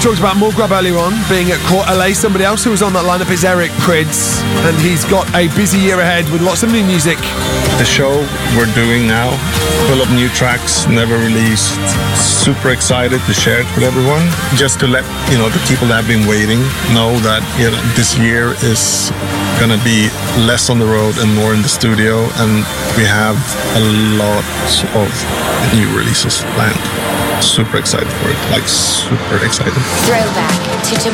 talked about Morgrab earlier on, being at Court LA. Somebody else who was on that lineup is Eric Prydz, and he's got a busy year ahead with lots of new music. The show we're doing now, full of new tracks, never released. Super excited to share it with everyone. Just to let the people that have been waiting know that this year is gonna be less on the road and more in the studio, and we have a lot of new releases planned. Super excited for it, super excited. Throwback to